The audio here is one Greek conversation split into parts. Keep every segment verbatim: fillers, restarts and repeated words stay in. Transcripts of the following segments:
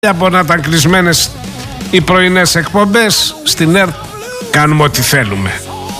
Από να ήταν κλεισμένες οι πρωινές εκπομπές, στην ΕΡΤ κάνουμε ό,τι θέλουμε.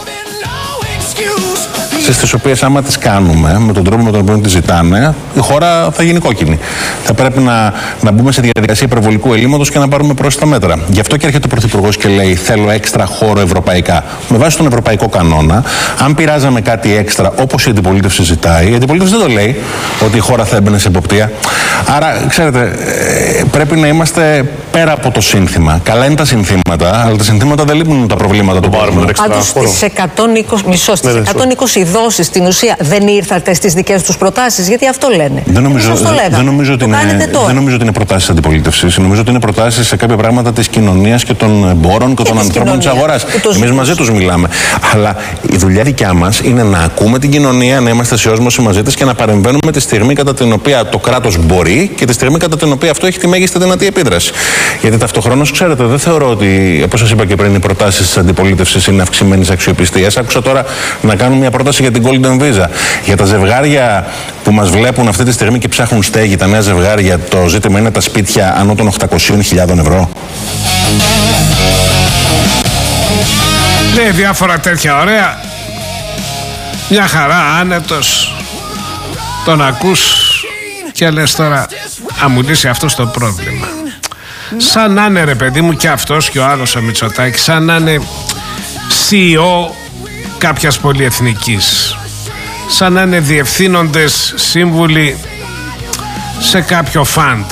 Στις οποίες άμα τις κάνουμε με τον τρόπο με τον οποίο τις ζητάνε, η χώρα θα γίνει κόκκινη. Θα πρέπει να, να μπούμε σε διαδικασία υπερβολικού ελλείμματος και να πάρουμε πρόσθετα μέτρα. Γι' αυτό και έρχεται ο Πρωθυπουργός και λέει: θέλω έξτρα χώρο ευρωπαϊκά. Με βάση τον ευρωπαϊκό κανόνα, αν πειράζαμε κάτι έξτρα όπως η αντιπολίτευση ζητάει, η αντιπολίτευση δεν το λέει ότι η χώρα θα έμπαινε σε εποπτεία. Άρα, ξέρετε, πρέπει να είμαστε πέρα από το σύνθημα. Καλά είναι τα συνθήματα, αλλά τα συνθήματα δεν λείπουν τα προβλήματα του κόσμου. Πάντως στις εκατόν είκοσι, μισό, στις εκατόν είκοσι δόσεις στην ουσία δεν ήρθατε στις δικές τους προτάσεις, γιατί αυτό λένε. Δεν νομίζω, δεν νομίζω, ότι, είναι, δεν νομίζω ότι είναι προτάσεις αντιπολίτευσης. Νομίζω ότι είναι προτάσεις σε κάποια πράγματα της κοινωνίας και των εμπόρων και, και των ανθρώπων της αγοράς. Εμείς μαζί τους μιλάμε. Αλλά η δουλειά δικιά μας είναι να ακούμε την κοινωνία, να είμαστε σε όσμωση μαζί της και να παρεμβαίνουμε τη στιγμή κατά την οποία το κράτος μπορεί και τη στιγμή κατά την οποία αυτό έχει τη μέγιστη δυνατή επίδραση. Γιατί ταυτοχρόνως, ξέρετε, δεν θεωρώ ότι, όπως σας είπα και πριν, οι προτάσεις της αντιπολίτευσης είναι αυξημένης αξιοπιστίας. Άκουσα τώρα να κάνουν μια πρόταση για την Golden Visa. Για τα ζευγάρια που μας βλέπουν αυτή τη στιγμή και ψάχνουν στέγη, τα νέα ζευγάρια, το ζήτημα είναι τα σπίτια ανώ των οκτακοσίων χιλιάδων ευρώ. Ναι, διάφορα τέτοια ωραία. Μια χαρά, άνετος. Τον ακούς και λες τώρα, α μου λύσει αυτό το πρόβλημα. Σαν να είναι, ρε παιδί μου, και αυτός και ο άλλος ο Μητσοτάκης, σαν να είναι σι ι ο κάποιας πολυεθνικής, σαν να είναι διευθύνοντες σύμβουλοι σε κάποιο φαντ,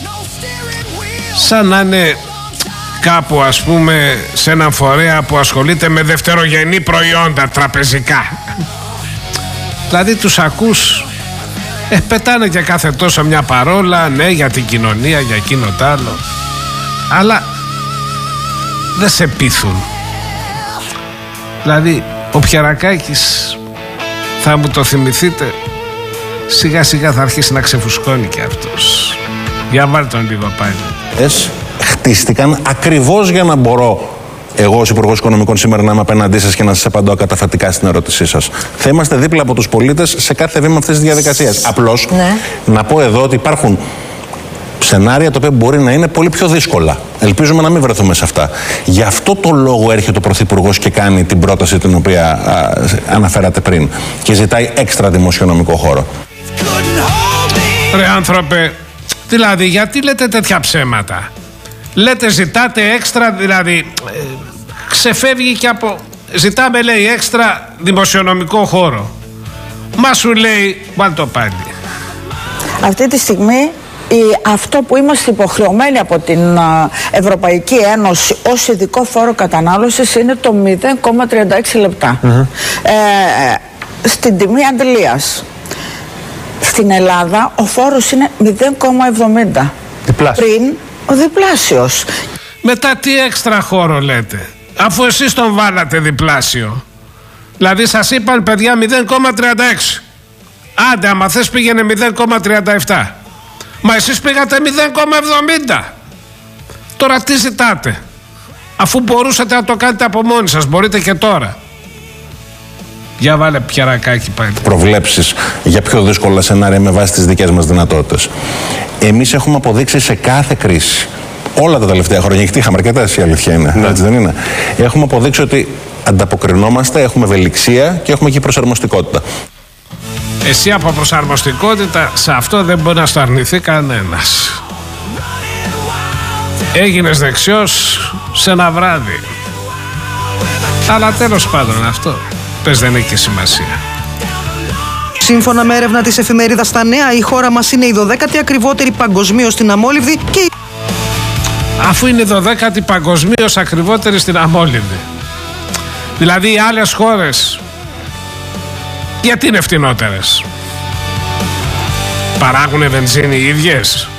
σαν να είναι κάπου, ας πούμε, σε έναν φορέα που ασχολείται με δευτερογενή προϊόντα τραπεζικά. Δηλαδή τους ακούς, ε, πετάνε και κάθε τόσο μια παρόλα, ναι, για την κοινωνία, για εκείνο τ' άλλο, αλλά δεν σε πείθουν. Δηλαδή ο Πιερακάκης, θα μου το θυμηθείτε, σιγά σιγά θα αρχίσει να ξεφουσκώνει και αυτός. Για βάλτε τον λίγο πάλι. Εσ, χτίστηκαν ακριβώς για να μπορώ εγώ ως Υπουργός Οικονομικών σήμερα να είμαι απέναντί σας και να σας απαντώ ακαταφατικά στην ερώτησή σας. Θα είμαστε δίπλα από τους πολίτες σε κάθε βήμα αυτής της διαδικασίας. Απλώς ναι. να πω εδώ ότι υπάρχουν σενάρια τα οποία μπορεί να είναι πολύ πιο δύσκολα. Ελπίζουμε να μην βρεθούμε σε αυτά. Γι' αυτό το λόγο έρχεται ο Πρωθυπουργός και κάνει την πρόταση την οποία α, αναφέρατε πριν και ζητάει έξτρα δημοσιονομικό χώρο. Ρε άνθρωπε, δηλαδή γιατί λέτε τέτοια ψέματα? Λέτε ζητάτε έξτρα, δηλαδή ε, ξεφεύγει και από... Ζητάμε, λέει, έξτρα δημοσιονομικό χώρο. Μα σου λέει, βάλ το πάλι. Αυτή τη στιγμή αυτό που είμαστε υποχρεωμένοι από την Ευρωπαϊκή Ένωση ως ειδικό φόρο κατανάλωσης είναι το μηδέν κόμμα τριάντα έξι λεπτά. Mm-hmm. ε, στην τιμή αντλίας. Στην Ελλάδα ο φόρος είναι μηδέν κόμμα εβδομήντα. Διπλάσιο. Πριν ο διπλάσιος. Μετά τι έξτρα χώρο λέτε, αφού εσείς τον βάλατε διπλάσιο? Δηλαδή σας είπαν, παιδιά, μηδέν κόμμα τριάντα έξι. Άντε, άμα θες πήγαινε μηδέν κόμμα τριάντα επτά. Μα εσείς πήγατε μηδέν κόμμα εβδομήντα. Τώρα τι ζητάτε, αφού μπορούσατε να το κάνετε από μόνοι σας? Μπορείτε και τώρα. Για βάλε Πιερακάκη πάλι. Προβλέψεις για πιο δύσκολα σενάρια με βάση τις δικές μας δυνατότητες. Εμείς έχουμε αποδείξει σε κάθε κρίση, όλα τα τελευταία χρόνια, γιατί είχαμε αρκετές, η αλήθεια είναι, ναι. έτσι δεν είναι? Έχουμε αποδείξει ότι ανταποκρινόμαστε, έχουμε ευελιξία και έχουμε και προσαρμοστικότητα. Εσύ από προσαρμοστικότητα σε αυτό δεν μπορεί να στο αρνηθεί κανένας. Έγινες δεξιός σε ένα βράδυ. Αλλά τέλος πάντων αυτό πες δεν έχει σημασία. Σύμφωνα με έρευνα της εφημερίδας Τα Νέα, η χώρα μας είναι η δωδέκατη ακριβότερη παγκοσμίως στην αμόλυβδη και... Αφού είναι η δωδέκατη παγκοσμίως ακριβότερη στην αμόλυβδη, δηλαδή οι άλλες χώρες γιατί είναι φτηνότερες? Παράγουνε βενζίνη οι ίδιες?